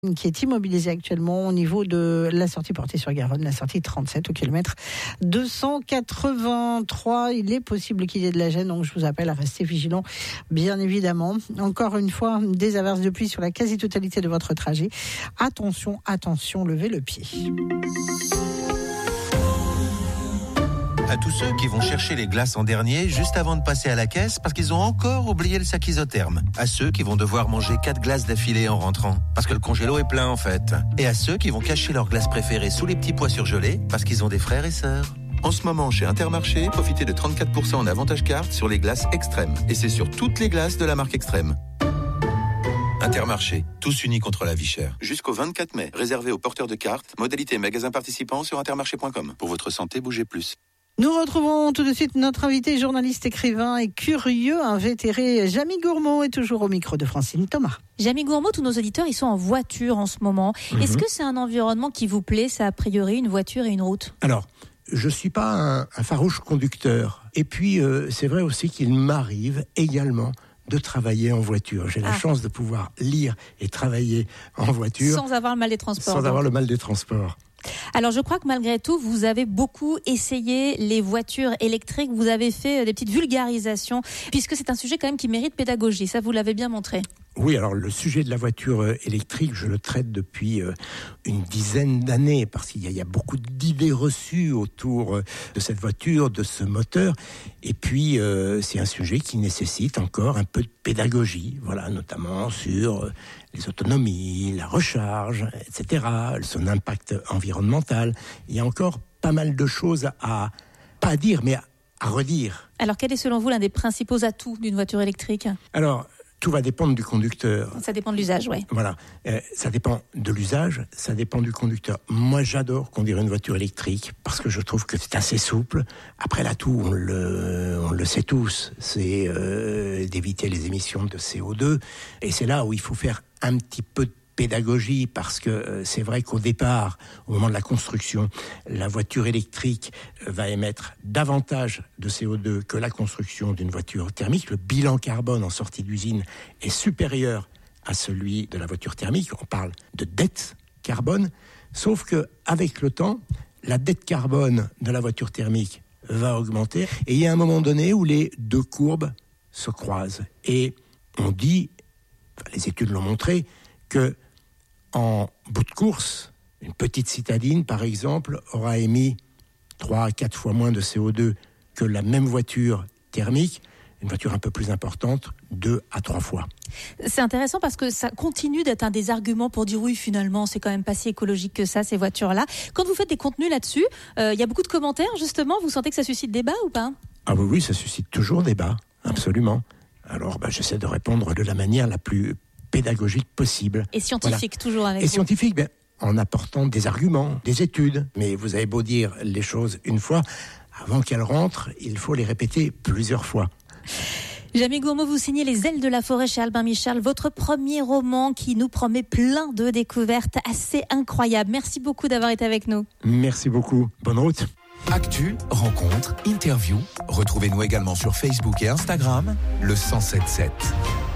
qui est immobilisé actuellement au niveau de la sortie Portée-sur-Garonne, la sortie 37 au kilomètre 283. Il est possible qu'il y ait de la gêne, donc je vous appelle à rester vigilant, bien évidemment. Encore une fois, des averses de pluie sur la quasi-totalité de votre trajet. Attention, attention, levez le pied. À tous ceux qui vont chercher les glaces en dernier, juste avant de passer à la caisse, parce qu'ils ont encore oublié le sac isotherme. À ceux qui vont devoir manger 4 glaces d'affilée en rentrant, parce que le congélo est plein en fait. Et à ceux qui vont cacher leurs glaces préférées sous les petits pois surgelés, parce qu'ils ont des frères et sœurs. En ce moment, chez Intermarché, profitez de 34% en avantage carte sur les glaces Extrême. Et c'est sur toutes les glaces de la marque Extrême. Intermarché, tous unis contre la vie chère. Jusqu'au 24 mai, réservé aux porteurs de cartes. Modalité magasin participant sur intermarché.com. Pour votre santé, bougez plus. Nous retrouvons tout de suite notre invité, journaliste, écrivain et curieux, invétéré. Jamy Gourmaud est toujours au micro de Francine Thomas. Jamy Gourmaud, tous nos auditeurs, ils sont en voiture en ce moment. Est-ce que c'est un environnement qui vous plaît, ça a priori, une voiture et une route ? Alors, je ne suis pas un farouche conducteur. Et puis, c'est vrai aussi qu'il m'arrive également de travailler en voiture. J'ai la chance de pouvoir lire et travailler en voiture. Sans avoir le mal des transports. Sans avoir le mal des transports. Alors je crois que malgré tout, vous avez beaucoup essayé les voitures électriques, vous avez fait des petites vulgarisations, puisque c'est un sujet quand même qui mérite pédagogie, ça vous l'avez bien montré. Oui, alors le sujet de la voiture électrique, je le traite depuis une dizaine d'années, parce qu'il y a beaucoup d'idées reçues autour de cette voiture, de ce moteur, et puis c'est un sujet qui nécessite encore un peu de pédagogie, voilà, notamment sur les autonomies, la recharge, etc., son impact environnemental. Il y a encore pas mal de choses pas à dire, mais à redire. Alors quel est selon vous l'un des principaux atouts d'une voiture électrique ? Alors, tout va dépendre du conducteur. Ça dépend de l'usage, oui. Voilà, ça dépend de l'usage, ça dépend du conducteur. Moi, j'adore conduire une voiture électrique parce que je trouve que c'est assez souple. Après, l'atout, on le sait tous, c'est d'éviter les émissions de CO2. Et c'est là où il faut faire un petit peu de pédagogie, parce que c'est vrai qu'au départ, au moment de la construction, la voiture électrique va émettre davantage de CO2 que la construction d'une voiture thermique. Le bilan carbone en sortie d'usine est supérieur à celui de la voiture thermique. On parle de dette carbone, sauf qu'avec le temps, la dette carbone de la voiture thermique va augmenter, et il y a un moment donné où les deux courbes se croisent. Et on dit, les études l'ont montré, que en bout de course, une petite citadine, par exemple, aura émis 3 à 4 fois moins de CO2 que la même voiture thermique, une voiture un peu plus importante, 2 à 3 fois. C'est intéressant parce que ça continue d'être un des arguments pour dire oui, finalement, c'est quand même pas si écologique que ça, ces voitures-là. Quand vous faites des contenus là-dessus, il y a beaucoup de commentaires, justement. Vous sentez que ça suscite débat ou pas ? Ah oui, ça suscite toujours débat, absolument. Alors, j'essaie de répondre de la manière la plus pédagogique possible. Et scientifique, voilà. Toujours avec vous. Et scientifique, en apportant des arguments, des études. Mais vous avez beau dire les choses une fois, avant qu'elles rentrent, il faut les répéter plusieurs fois. Jamy Gourmaud, vous signez Les ailes de la forêt chez Albin Michel, votre premier roman qui nous promet plein de découvertes assez incroyables. Merci beaucoup d'avoir été avec nous. Merci beaucoup. Bonne route. Actu, rencontres, interviews. Retrouvez-nous également sur Facebook et Instagram, le 107.7.